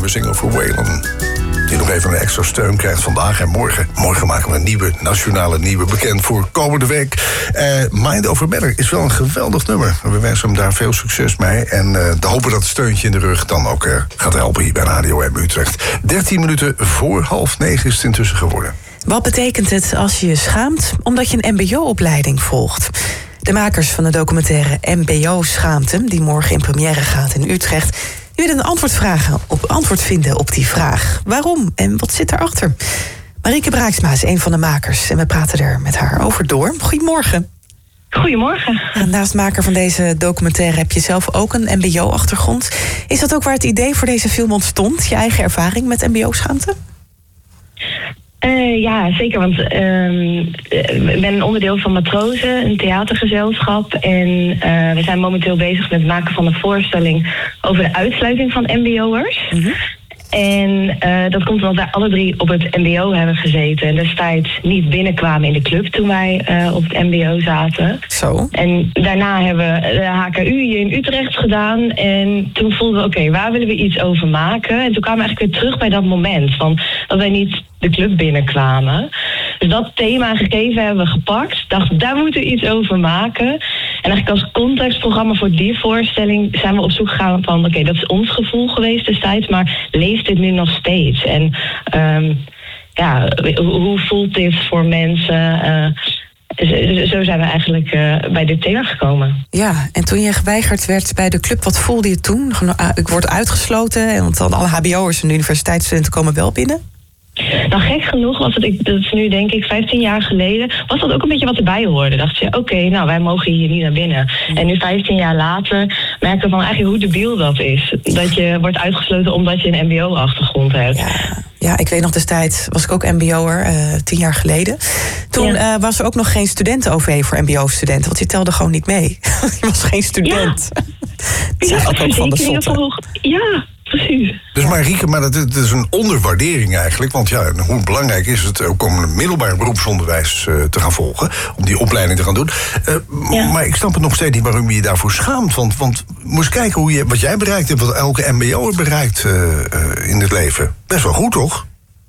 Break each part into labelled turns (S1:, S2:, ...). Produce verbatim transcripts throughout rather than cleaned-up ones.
S1: nieuwe single voor Waylon. Die nog even een extra steun krijgt vandaag en morgen. Morgen maken we een nieuwe, nationale nieuwe bekend voor komende week. Uh, Mind Over Matter is wel een geweldig nummer. We wensen hem daar veel succes mee. En uh, we hopen dat het steuntje in de rug dan ook uh, gaat helpen hier bij Radio M Utrecht. dertien minuten voor half negen is het intussen geworden.
S2: Wat betekent het als je je schaamt omdat je een mbo-opleiding volgt? De makers van de documentaire M B O-schaamte, die morgen in première gaat in Utrecht, die willen een antwoord, vragen op, antwoord vinden op die vraag. Waarom en wat zit erachter? Marieke Braaksma is een van de makers en we praten er met haar over door. Goedemorgen.
S3: Goedemorgen.
S2: En naast maker van deze documentaire heb je zelf ook een M B O-achtergrond. Is dat ook waar het idee voor deze film ontstond? Je eigen ervaring met M B O-schaamte?
S3: Uh, ja, zeker. Want uh, ik ben een onderdeel van Matrozen, een theatergezelschap. En uh, we zijn momenteel bezig met het maken van een voorstelling over de uitsluiting van M B O'ers. Mm-hmm. En uh, dat komt omdat wij alle drie op het M B O hebben gezeten. En destijds niet binnenkwamen in de club toen wij uh, op het M B O zaten.
S2: Zo.
S3: En daarna hebben we de H K U hier in Utrecht gedaan. En toen voelden we, oké, okay, waar willen we iets over maken? En toen kwamen we eigenlijk weer terug bij dat moment. Van dat wij niet de club binnenkwamen. Dus dat thema gegeven hebben we gepakt. Dachten, daar moeten we iets over maken. En eigenlijk als contextprogramma voor die voorstelling zijn we op zoek gegaan van, oké, okay, dat is ons gevoel geweest destijds, maar leeft dit nu nog steeds? En um, ja, hoe voelt dit voor mensen? Uh, Zo zijn we eigenlijk uh, bij dit thema gekomen.
S2: Ja, en toen je geweigerd werd bij de club, wat voelde je toen? Ik word uitgesloten, want dan alle H B O'ers en de universiteitsstudenten komen wel binnen.
S3: Nou, gek genoeg was het, ik, dat is nu denk ik vijftien jaar geleden, was dat ook een beetje wat erbij hoorde. Dacht je, oké, okay, nou, wij mogen hier niet naar binnen. Mm. En nu vijftien jaar later merken we van eigenlijk hoe debiel dat is. Dat je wordt uitgesloten omdat je een M B O-achtergrond hebt.
S2: Ja. Ja, ik weet nog destijds, was ik ook M B O'er, uh, tien jaar geleden. Toen ja. uh, was er ook nog geen studenten-O V voor M B O-studenten, want je telde gewoon niet mee. Je was geen student. Ja. Dat is ja, ook, ook van de zotte.
S3: Ja, precies.
S1: Dus Marieke, maar dat, dat is een onderwaardering eigenlijk. Want ja, hoe belangrijk is het ook om een middelbaar beroepsonderwijs uh, te gaan volgen, om die opleiding te gaan doen. Uh, ja. Maar ik snap het nog steeds niet waarom je je daarvoor schaamt. Want, want moest kijken hoe je, wat jij bereikt hebt, wat elke M B O'er bereikt uh, uh, in het leven. Best wel goed, toch?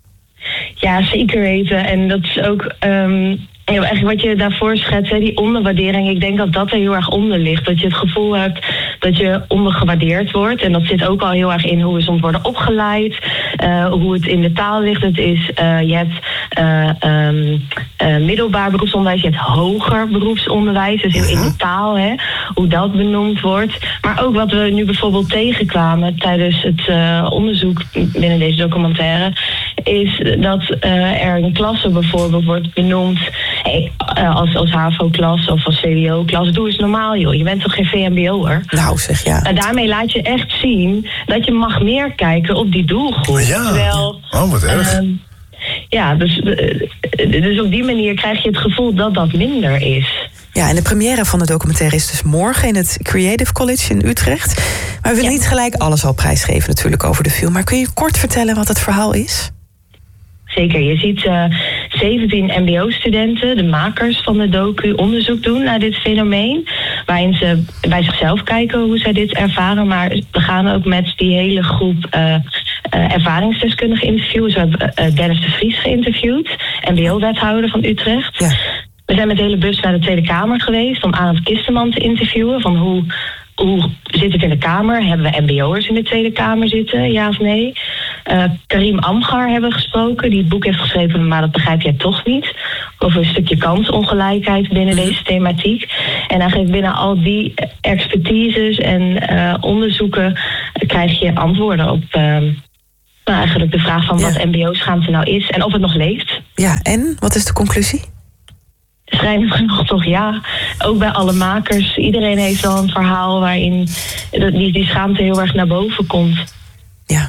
S3: Ja, zeker weten. En dat is ook Um... Ja, eigenlijk wat je daarvoor schetst, hè, die onderwaardering, ik denk dat dat er heel erg onder ligt. Dat je het gevoel hebt dat je ondergewaardeerd wordt. En dat zit ook al heel erg in hoe we soms worden opgeleid. Uh, hoe het in de taal ligt. Het is, uh, je hebt uh, um, uh, middelbaar beroepsonderwijs, je hebt hoger beroepsonderwijs. Dus in de taal, hè, hoe dat benoemd wordt. Maar ook wat we nu bijvoorbeeld tegenkwamen tijdens het uh, onderzoek binnen deze documentaire, is dat uh, er in klassen bijvoorbeeld wordt benoemd, hey, als, als H A V O-klas of als C D O-klas, doe eens normaal, joh. Je bent toch geen V M B O'er?
S2: Nou, zeg ja.
S3: En daarmee laat je echt zien dat je mag meer kijken op die doelgroep.
S1: Ja,
S3: Terwijl,
S1: oh, wat erg. Uh,
S3: ja, dus, dus op die manier krijg je het gevoel dat dat minder is.
S2: Ja, en de première van de documentaire is dus morgen in het Creative College in Utrecht. Maar we willen ja. niet gelijk alles al prijsgeven natuurlijk over de film. Maar kun je kort vertellen wat het verhaal is?
S3: Zeker, je ziet uh, zeventien M B O-studenten, de makers van de docu, onderzoek doen naar dit fenomeen. Waarin ze bij zichzelf kijken hoe zij dit ervaren. Maar we gaan ook met die hele groep uh, uh, ervaringsdeskundigen interviewen. Zo hebben uh, Dennis de Vries geïnterviewd, M B O-wethouder van Utrecht. Ja. We zijn met de hele bus naar de Tweede Kamer geweest om Arend Kisteman te interviewen. Van hoe, hoe zit het in de Kamer? Hebben we M B O'ers in de Tweede Kamer zitten, ja of nee? Uh, Karim Amgar hebben we gesproken, die het boek heeft geschreven, maar dat begrijp jij toch niet. Over een stukje kansongelijkheid binnen deze thematiek. En eigenlijk binnen al die expertises en uh, onderzoeken krijg je antwoorden op Uh, nou, eigenlijk de vraag van ja. wat M B O-schaamte nou is en of het nog leeft.
S2: Ja, en wat is de conclusie?
S3: Schrijnend genoeg toch ja. Ook bij alle makers. Iedereen heeft wel een verhaal waarin die, die schaamte heel erg naar boven komt.
S2: Ja.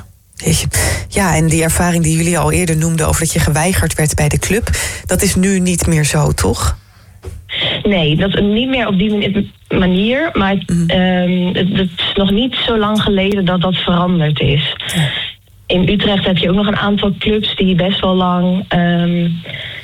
S2: Ja, en die ervaring die jullie al eerder noemden over dat je geweigerd werd bij de club, dat is nu niet meer zo, toch?
S3: Nee, dat niet meer op die manier. Maar mm. um, het, het is nog niet zo lang geleden dat dat veranderd is. Ja. In Utrecht heb je ook nog een aantal clubs die best wel lang Um,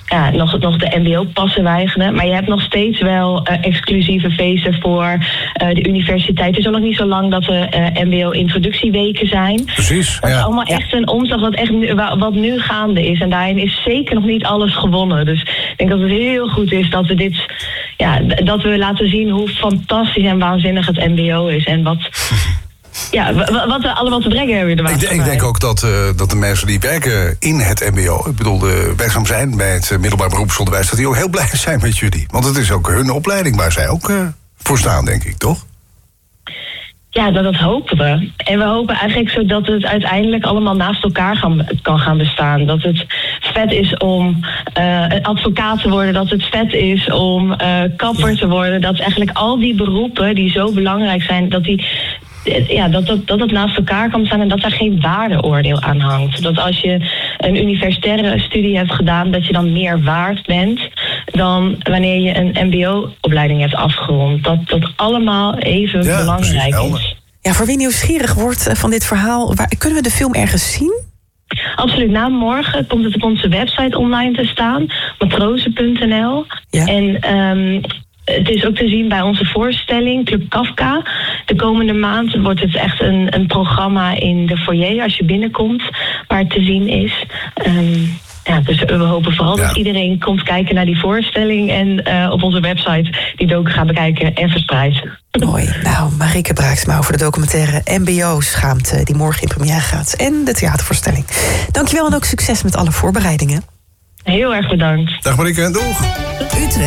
S3: ja, nog, nog de M B O-passen weigeren. Maar je hebt nog steeds wel uh, exclusieve feesten voor uh, de universiteit. Het is ook nog niet zo lang dat er uh, M B O-introductieweken zijn.
S1: Precies.
S3: Dat
S1: ja.
S3: is allemaal echt een omslag wat, echt nu, wat nu gaande is. En daarin is zeker nog niet alles gewonnen. Dus ik denk dat het heel goed is dat we dit, ja, dat we laten zien hoe fantastisch en waanzinnig het M B O is. En wat, ja, wat we allemaal te brengen hebben in de maatschappij.
S1: Ik, ik denk ook dat, uh, dat de mensen die werken in het M B O, ik bedoel, de werkzaam zijn bij het uh, middelbaar beroepsonderwijs, dat die ook heel blij zijn met jullie. Want het is ook hun opleiding waar zij ook uh, voor staan, denk ik, toch?
S3: Ja, dat, dat hopen we. En we hopen eigenlijk zo dat het uiteindelijk allemaal naast elkaar gaan, kan gaan bestaan. Dat het vet is om uh, advocaat te worden, dat het vet is om uh, kapper te worden. Dat eigenlijk al die beroepen die zo belangrijk zijn, dat die... Ja, dat, dat, dat het naast elkaar kan staan en dat daar geen waardeoordeel aan hangt. Dat als je een universitaire studie hebt gedaan, dat je dan meer waard bent dan wanneer je een M B O-opleiding hebt afgerond. Dat dat allemaal even ja, belangrijk is.
S2: Ja, voor wie nieuwsgierig wordt van dit verhaal, waar, kunnen we de film ergens zien?
S3: Absoluut. Na morgen komt het op onze website online te staan, matrozen punt n l. Ja. En um, het is ook te zien bij onze voorstelling, Club Kafka. De komende maand wordt het echt een, een programma in de foyer als je binnenkomt, waar het te zien is. Um, ja, dus we hopen vooral ja. dat iedereen komt kijken naar die voorstelling en uh, op onze website die docu gaat bekijken en verspreidt.
S2: Mooi. Nou, Marieke Braaksma over de documentaire M B O-schaamte die morgen in première gaat en de theatervoorstelling. Dankjewel en ook succes met alle voorbereidingen.
S3: Heel erg bedankt.
S1: Dag Marieke, doeg.